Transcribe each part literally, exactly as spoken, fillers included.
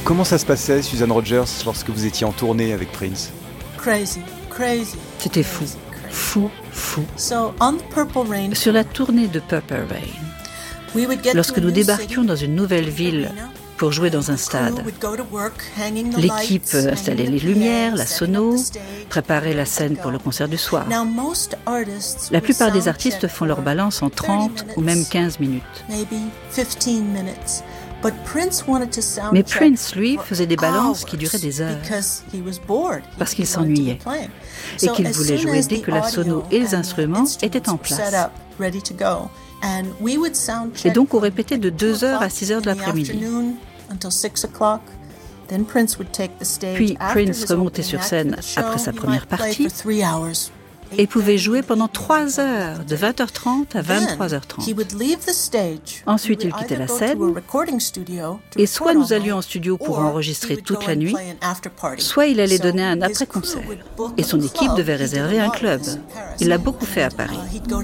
Comment ça se passait, Susan Rogers, lorsque vous étiez en tournée avec Prince ? Crazy, crazy. C'était fou, fou, fou. So, on the Purple Rain, Sur la tournée de Purple Rain, we would get lorsque to a nous new débarquions city, dans une nouvelle ville pour jouer dans un stade, crew would go to work, hanging the l'équipe lights, installait hanging les the lumières, P A, la setting up sono, the stage, préparait la scène pour le concert du soir. Now, most artists La would plupart des sound artistes check font leur for balance en trente thirty ou même minutes, quinze minutes. maybe fifteen minutes. But Prince wanted to sound Mais check Prince, lui, for faisait des balances hours qui duraient des heures, because he was bored. He parce qu'il wanted to be s'ennuyait, playing. et So qu'il as voulait soon jouer as dès the que la audio sono et les and the instruments étaient en instruments were place. set up, ready to go, and we would sound Et check donc on from répétait de like deux two heures à o'clock six heures de in the l'après-midi. afternoon until six o'clock. Then Prince would take the stage. Puis After Prince his remontait opening sur act scène for the show, après sa he première might play partie for three hours. et pouvait jouer pendant trois heures, de vingt heures trente à vingt-trois heures trente. Ensuite, il quittait la scène, et soit nous allions en studio pour enregistrer toute la nuit, soit il allait donner un après-concert, et son équipe devait réserver un club. Il l'a beaucoup fait à Paris.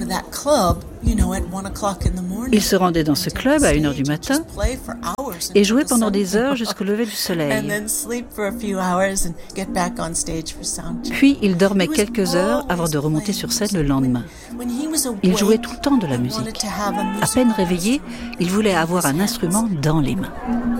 Il se rendait dans ce club à une heure du matin et jouait pendant des heures jusqu'au lever du soleil. Puis il dormait quelques heures avant de remonter sur scène le lendemain. Il jouait tout le temps de la musique. À peine réveillé, il voulait avoir un instrument dans les mains.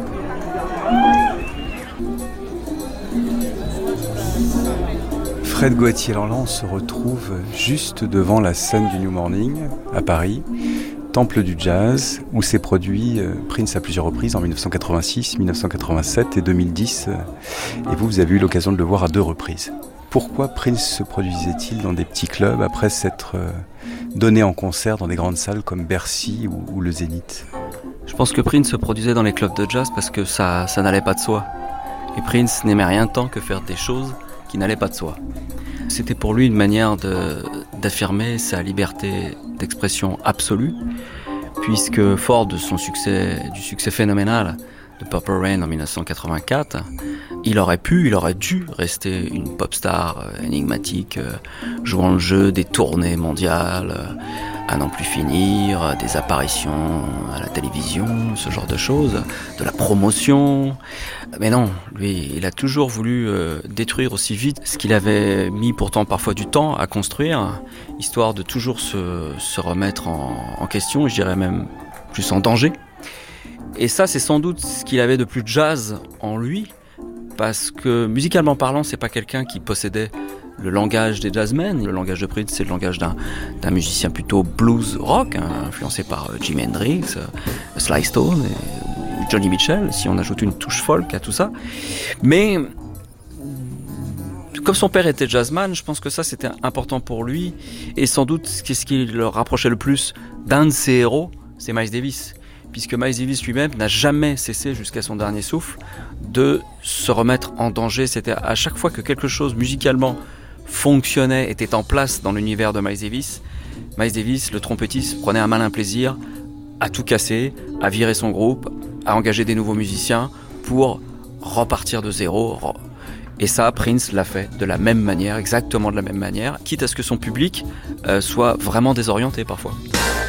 Fred Goatier, alors là on se retrouve juste devant la scène du New Morning à Paris, temple du jazz, où s'est produit euh, Prince à plusieurs reprises en dix-neuf cent quatre-vingt-six, dix-neuf cent quatre-vingt-sept et deux mille dix. Euh, et vous, vous avez eu l'occasion de le voir à deux reprises. Pourquoi Prince se produisait-il dans des petits clubs après s'être euh, donné en concert dans des grandes salles comme Bercy ou, ou le Zénith ? Je pense que Prince se produisait dans les clubs de jazz parce que ça, ça n'allait pas de soi. Et Prince n'aimait rien tant que faire des choses qui n'allaient pas de soi. C'était pour lui une manière de, d'affirmer sa liberté d'expression absolue, puisque fort de son succès, du succès phénoménal de Purple Rain en dix-neuf cent quatre-vingt-quatre, il aurait pu, il aurait dû rester une pop star énigmatique, jouant le jeu des tournées mondiales, à n'en plus finir, des apparitions à la télévision, ce genre de choses, de la promotion. Mais non, lui, il a toujours voulu euh, détruire aussi vite ce qu'il avait mis pourtant parfois du temps à construire, histoire de toujours se, se remettre en, en question, je dirais même plus en danger. Et ça, c'est sans doute ce qu'il avait de plus jazz en lui, parce que musicalement parlant, c'est pas quelqu'un qui possédait le langage des jazzmen. Le langage de Prince, c'est le langage d'un, d'un musicien plutôt blues rock, hein, influencé par euh, Jimi Hendrix, euh, Sly Stone, et Johnny Mitchell, si on ajoute une touche folk à tout ça. Mais comme son père était jazzman, je pense que ça c'était important pour lui, et sans doute ce qui le rapprochait le plus d'un de ses héros, c'est Miles Davis. Puisque Miles Davis lui-même n'a jamais cessé jusqu'à son dernier souffle de se remettre en danger. C'était à chaque fois que quelque chose musicalement fonctionnait, était en place dans l'univers de Miles Davis, Miles Davis, le trompettiste, prenait un malin plaisir à tout casser, à virer son groupe, à engager des nouveaux musiciens pour repartir de zéro. Et ça, Prince l'a fait de la même manière, exactement de la même manière, quitte à ce que son public euh, soit vraiment désorienté parfois.